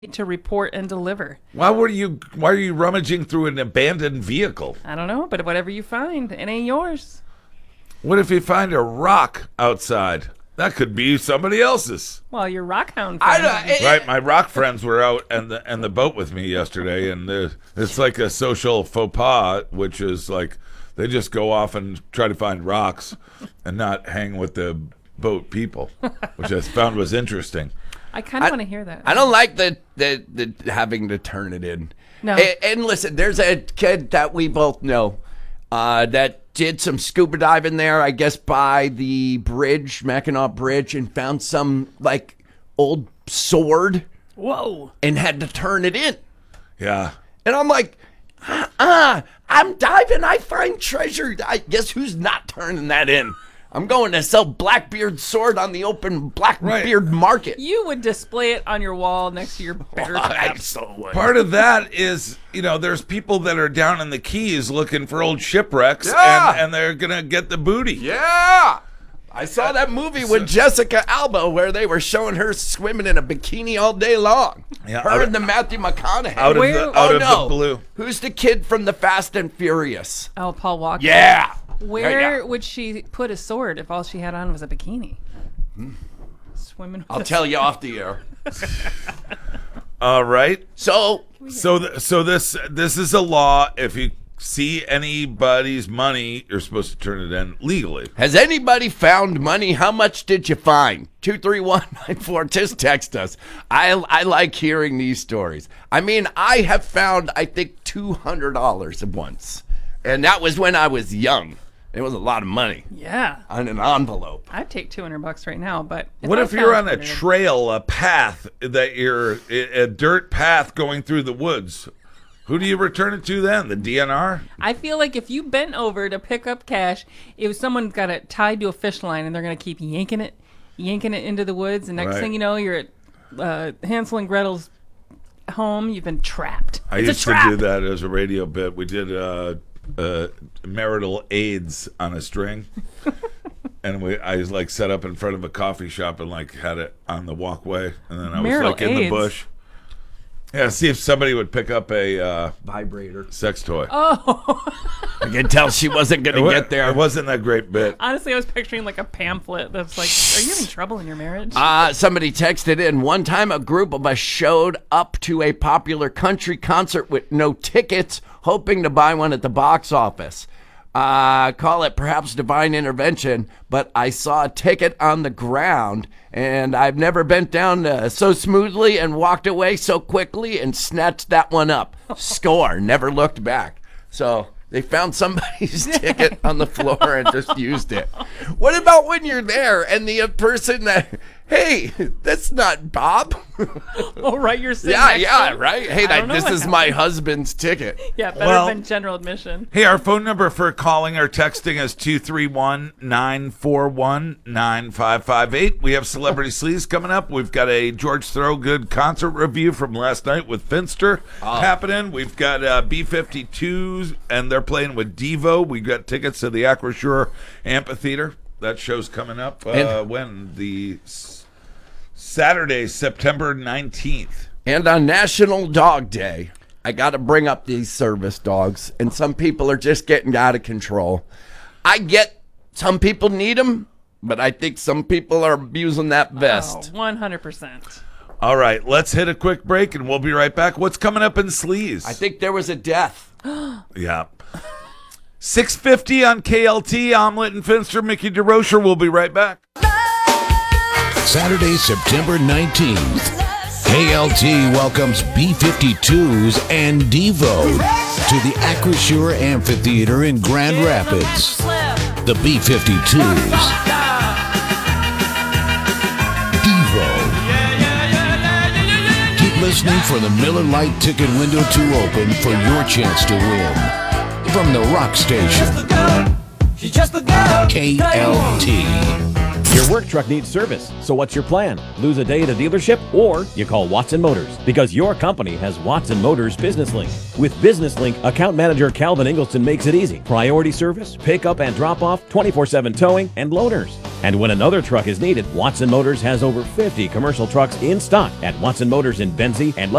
to report and deliver. Why are you rummaging through an abandoned vehicle? I don't know, but whatever you find, it ain't yours. What if you find a rock outside? That could be somebody else's. Well, your rock hound friends. Right, my rock friends were out and the boat with me yesterday, and it's like a social faux pas, which is like they just go off and try to find rocks and not hang with the boat people, which I found was interesting. I kind of want to hear that. I don't like the having to turn it in. No. And listen, there's a kid that we both know that did some scuba diving there, I guess, by the bridge, Mackinac Bridge, and found some, like, old sword. Whoa. And had to turn it in. Yeah. And I'm like, I'm diving, I find treasure. I guess who's not turning that in? I'm going to sell Blackbeard's sword on the open Blackbeard market. You would display it on your wall next to your bear trap. Part of that is, there's people that are down in the Keys looking for old shipwrecks, and they're going to get the booty. Yeah. I saw that movie with Jessica Alba where they were showing her swimming in a bikini all day long. Yeah, her and the Matthew McConaughey. Out of the blue. Who's the kid from the Fast and Furious? Oh, Paul Walker. Yeah. Where would she put a sword if all she had on was a bikini? Swimming. I'll tell you off the air. All right. So this is a law. If you see anybody's money, you're supposed to turn it in legally. Has anybody found money? How much did you find? 23194. Just text us. I like hearing these stories. I mean, I have found, I think, $200 once. And that was when I was young. It was a lot of money. Yeah. On an envelope. I'd take $200 right now, but what if you're on a trail, a path that you're a dirt path going through the woods? Who do you return it to then? The DNR? I feel like if you bent over to pick up cash, if someone got it tied to a fish line and they're going to keep yanking it into the woods, and next thing you know, you're at Hansel and Gretel's home. You've been trapped. I used to do that as a radio bit. We did marital aids on a string. And I was like set up in front of a coffee shop and like had it on the walkway, and then I was like in the bush. Yeah, see if somebody would pick up a vibrator sex toy. Oh, I can tell she wasn't going to get there. It wasn't that great bit. Honestly, I was picturing like a pamphlet that's like, "Are you having trouble in your marriage?" Somebody texted in one time. A group of us showed up to a popular country concert with no tickets, hoping to buy one at the box office. Call it perhaps divine intervention, but I saw a ticket on the ground, and I've never bent down so smoothly and walked away so quickly and snatched that one up. Score. Never looked back. So they found somebody's ticket on the floor and just used it. What about when you're there and the person that, hey, that's not Bob? Oh, right, you're sitting next to him? Right. Hey, this is my husband's ticket. Yeah, better than general admission. Hey, our phone number for calling or texting is 231-941-9558. We have Celebrity Sleaze coming up. We've got a George Thorogood concert review from last night with Finster happening. We've got B-52s, and they're playing with Devo. We've got tickets to the Acrisure Amphitheater. That show's coming up when? The Saturday, September 19th. And on National Dog Day, I got to bring up these service dogs, and some people are just getting out of control. I get some people need them, but I think some people are abusing that vest. 100%. All right, let's hit a quick break, and we'll be right back. What's coming up in Sleaze? I think there was a death. Yeah. 6:50 on KLT. Omelet and Finster. Mickey DeRocher. We'll be right back. Saturday, September 19th. KLT welcomes B-52s and Devo to the Acrisure Amphitheater in Grand Rapids. The B-52s. Devo. Keep listening for the Miller Lite ticket window to open for your chance to win. From the rock station, KLT. Your work truck needs service, so what's your plan? Lose a day at a dealership, or you call Watson Motors, because your company has Watson Motors Business Link. With Business Link, account manager Calvin Ingleton makes it easy. Priority service, pickup and drop-off, 24/7 towing, and loaners. And when another truck is needed, Watson Motors has over 50 commercial trucks in stock at Watson Motors in Benzie and